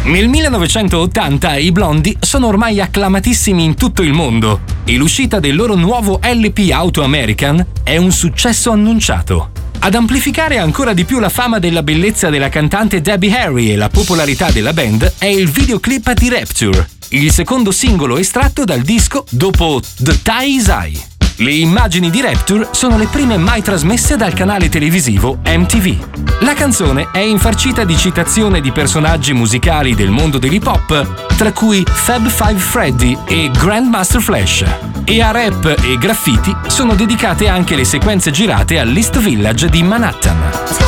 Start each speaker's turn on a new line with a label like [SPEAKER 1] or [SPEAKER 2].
[SPEAKER 1] Nel 1980 i Blondie sono ormai acclamatissimi in tutto il mondo e l'uscita del loro nuovo LP Auto American è un successo annunciato. Ad amplificare ancora di più la fama della bellezza della cantante Debbie Harry e la popolarità della band è il videoclip di Rapture, il secondo singolo estratto dal disco dopo The Tie Is High. Le immagini di Rapture sono le prime mai trasmesse dal canale televisivo MTV. La canzone è infarcita di citazioni di personaggi musicali del mondo dell'hip hop, tra cui Fab Five Freddy e Grandmaster Flash. E a rap e graffiti sono dedicate anche le sequenze girate all'East Village di Manhattan.